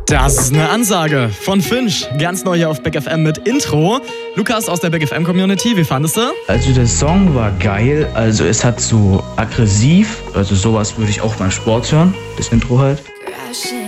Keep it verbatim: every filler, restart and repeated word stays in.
Das ist eine Ansage von Finch. Ganz neu hier auf Big F M mit Intro. Lukas aus der Big F M-Community, wie fandest du? Also der Song war geil, also es hat so aggressiv, also sowas würde ich auch beim Sport hören, das Intro halt.